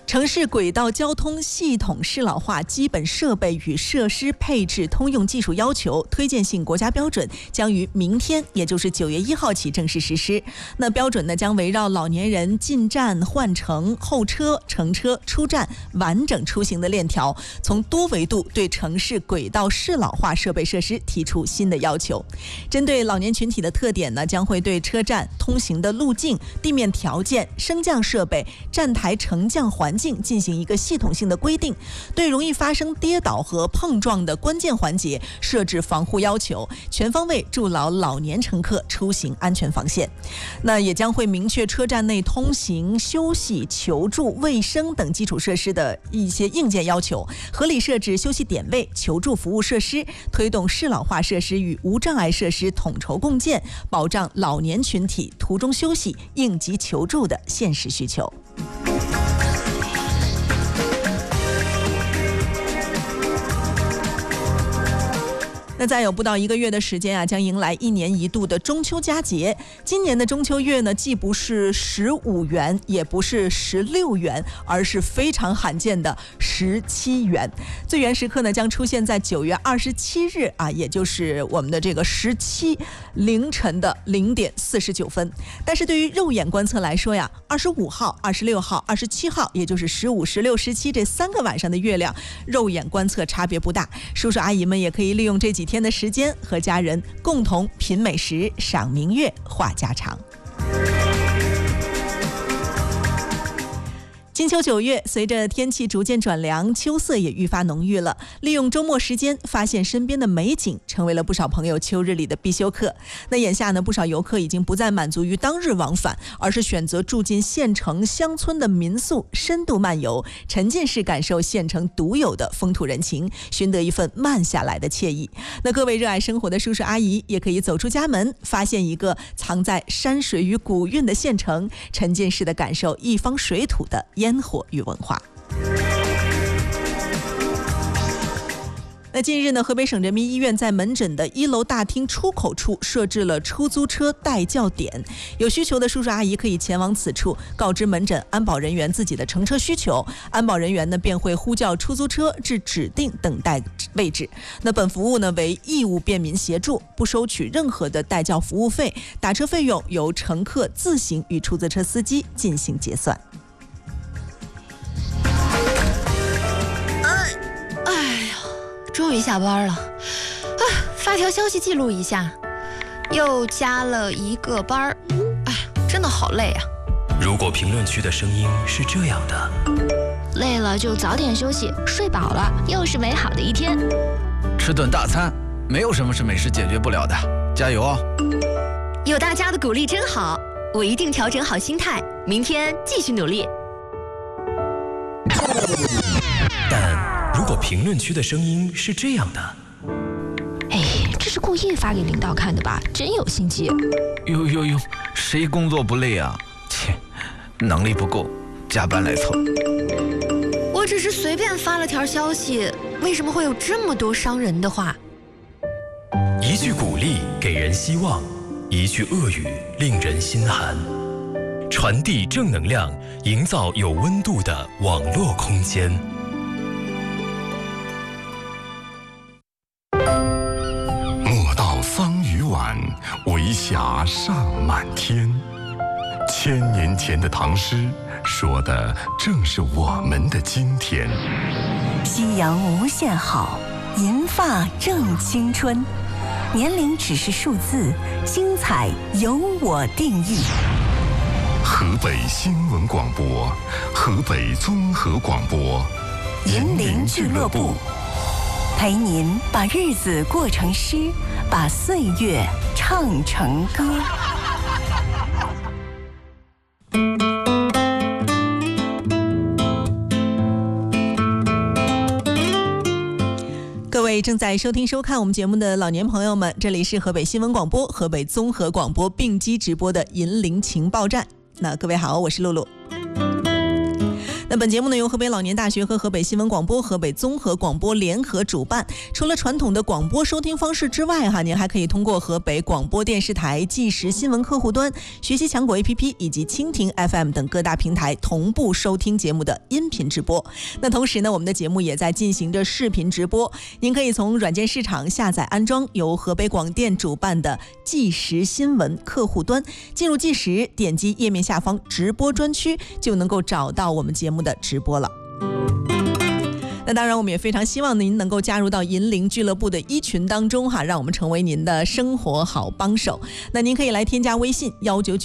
城市轨道交通系统适老化基本设备与设施配置通用技术要求推荐性国家标准将于明天，也就是9月1号起正式实施。那标准呢，将围绕老年人进站、换乘、候车、乘车、出站完整出行的链条，从多维度对城市轨道适老化设备设施提出新的要求。针对老年群体的特点呢，将会对车站通行的路径、地面条件、升降设备、站台乘降环境进行一个系统性的规定，对容易发生跌倒和碰撞的关键环节设置防护要求，全方位筑牢老年乘客出行安全防线。那也将会明确车站内通行、休息、求助、卫生等基础设施的一些硬件要求，合理设置休息点位、求助服务设施，推动适老化设施与无障碍设施统筹共建，保障老年群体途中休息、应急求助的现实需求。那再有不到1个月的时间啊，将迎来1年1度的中秋佳节。今年的中秋月呢，既不是15元，也不是16元，而是非常罕见的17元。最圆时刻呢，将出现在9月27日啊，也就是我们的这个17凌晨的0点49分。但是对于肉眼观测来说呀，25号、26号、27号，也就是15、16、17这3个晚上的月亮，肉眼观测差别不大。叔叔阿姨们也可以利用这几天的时间，和家人共同品美食、赏明月、话家常。金秋9月，随着天气逐渐转凉，秋色也愈发浓郁了。利用周末时间发现身边的美景，成为了不少朋友秋日里的必修课。那眼下呢，不少游客已经不再满足于当日往返，而是选择住进县城乡村的民宿，深度漫游，沉浸式感受县城独有的风土人情，寻得一份慢下来的惬意。那各位热爱生活的叔叔阿姨，也可以走出家门，发现一个藏在山水与古韵的县城，沉浸式的感受一方水土的烟火与文化。那近日呢，河北省人民医院在门诊的1楼大厅出口处设置了出租车代叫点，有需求的叔叔阿姨可以前往此处，告知门诊安保人员自己的乘车需求，安保人员呢便会呼叫出租车至指定等待位置。那本服务呢为义务便民协助，不收取任何的代叫服务费，打车费用由乘客自行与出租车司机进行结算。 终于下班了，发条消息记录一下，又加了1个班，真的好累啊。 如果评论区的声音是这样的， 累了就早点休息，睡饱了又是美好的一天。 吃顿大餐，没有什么是美食解决不了的，加油哦！ 有大家的鼓励真好，我一定调整好心态，明天继续努力。 但如果评论区的声音是这样的， 这是故意发给领导看的吧？真有心机。 哟，谁工作不累啊？切，能力不够，加班来凑。 我只是随便发了条消息，为什么会有这么多伤人的话？ 一句鼓励给人希望，一句恶语令人心寒。传递正能量，营造有温度的网络空间。 桑榆晚，微霞尚满天。1000年前的唐诗，说的正是我们的今天。 夕阳无限好，银发正青春。年龄只是数字，精彩由我定义。 河北新闻广播，河北综合广播， 银铃俱乐部，陪您把日子过成诗，把岁月唱成歌。 各位正在收听收看我们节目的老年朋友们，这里是河北新闻广播、河北综合广播并机直播的银铃情报站。那各位好，我是露露。那那本节目呢由河北老年大学和河北新闻广播、河北综合广播联合主办。除了传统的广播收听方式之外您还可以通过河北广播电视台即时新闻客户端、学习强果 APP 以及蜻蜓 FM 等各大平台同步收听节目的音频直播。那同时呢，我们的节目也在进行着视频直播，您可以从软件市场下载安装由河北广电主办的即时新闻客户端，进入即时，点击页面下方直播专区，就能够找到我们节目的直播了。那当然我们也非常希望您能够加入到银铃俱乐部的一群当中让我们成为您的生活好帮手。那您可以来添加微信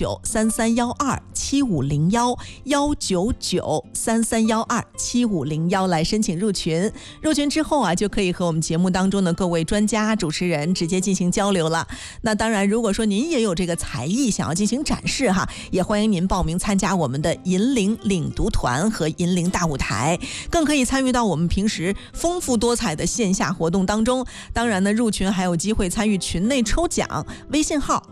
199-3312-7501，199-3312-7501来申请入群。入群之后就可以和我们节目当中的各位专家主持人直接进行交流了。那当然如果说您也有这个才艺想要进行展示也欢迎您报名参加我们的银铃领读团和银铃大舞台，更可以参与到我们平时丰富多彩的线下活动当中。当然呢，入群还有机会参与群内抽奖，微信号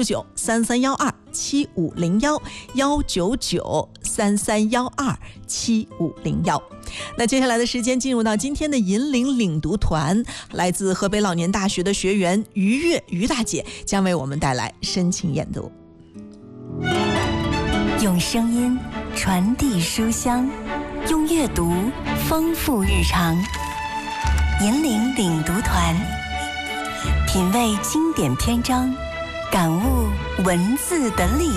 199-3312-7501，199-3312-7501。那接下来的时间进入到今天的银铃领读团，来自河北老年大学的学员于月于大姐将为我们带来深情演读， 用声音传递书香，用阅读丰富日常。银铃领读团，品味经典篇章，感悟文字的力量。